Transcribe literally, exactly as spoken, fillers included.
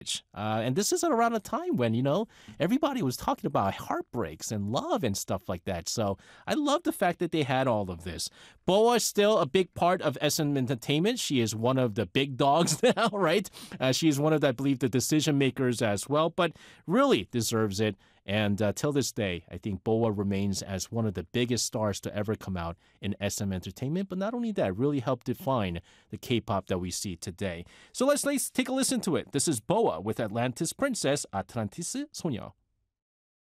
Uh, and this is at around a time when, you know, everybody was talking about heartbreaks and love and stuff like that. So I love the fact that they had all of this. Boa is still a big part of S M Entertainment. She is one of the big dogs now, right? Uh, she is one of, I believe, the decision makers as well, but really deserves it. And uh, till this day, I think Boa remains as one of the biggest stars to ever come out in S M Entertainment. But not only that, really helped define the K-pop that we see today. So let's, let's take a listen to it. This is Boa with Atlantis Princess, Atlantis 소녀.